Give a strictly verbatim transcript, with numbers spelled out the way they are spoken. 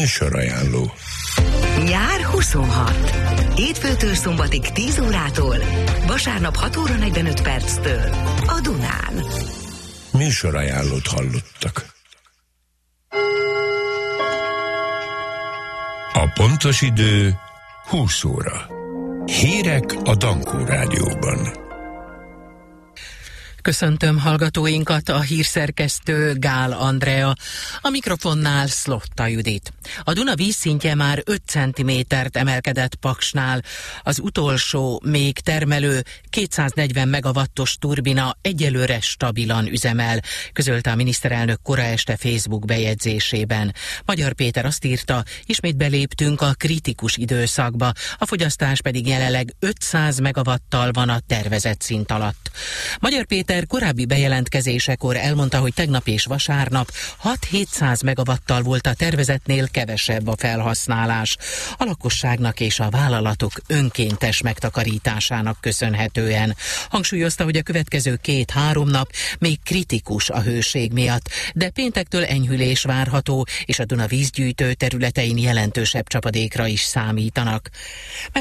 Műsorajánló. Nyár huszonhat. Hétfőtől szombatig tíz órától, vasárnap hat óra negyvenöt perctől a Dunán. Műsorajánlót hallottak. A pontos idő húsz óra. Hírek a Dankó Rádióban. Köszöntöm hallgatóinkat, a hírszerkesztő Gál Andrea, a mikrofonnál Szlotta Judit. A Duna vízszintje már öt centimétert emelkedett Paksnál. Az utolsó, még termelő kétszáznegyven megawattos turbina egyelőre stabilan üzemel, közölte a miniszterelnök kora este Facebook bejegyzésében. Magyar Péter azt írta, ismét beléptünk a kritikus időszakba, a fogyasztás pedig jelenleg ötszáz megawattal van a tervezett szint alatt. Magyar Péter korábbi bejelentkezésekor elmondta, hogy tegnap és vasárnap hat-hétszáz megawattal volt a tervezetnél kevesebb a felhasználás. A lakosságnak és a vállalatok önkéntes megtakarításának köszönhetően. Hangsúlyozta, hogy a következő két-három nap még kritikus a hőség miatt, de péntektől enyhülés várható, és a Duna vízgyűjtő területein jelentősebb csapadékra is számítanak.